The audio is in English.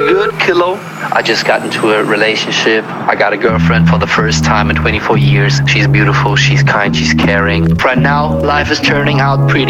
good, Kilo. I just got into a relationship. I got a girlfriend for the first time in 24 years. She's beautiful, she's kind, she's caring. Right now, life is turning out pretty